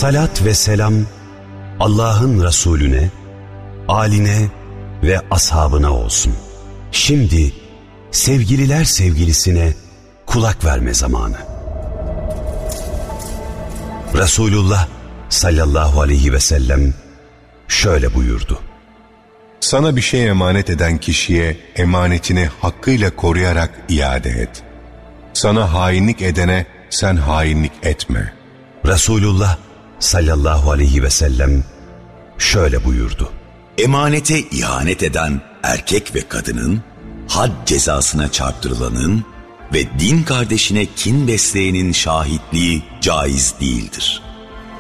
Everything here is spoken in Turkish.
Salat ve selam Allah'ın Resulüne, âline ve ashabına olsun. Şimdi sevgililer sevgilisine kulak verme zamanı. Resulullah sallallahu aleyhi ve sellem şöyle buyurdu: Sana bir şey emanet eden kişiye emanetini hakkıyla koruyarak iade et. Sana hainlik edene sen hainlik etme. Resulullah sallallahu aleyhi ve sellem şöyle buyurdu: Emanete ihanet eden erkek ve kadının, had cezasına çarptırılanın ve din kardeşine kin besleyenin şahitliği caiz değildir.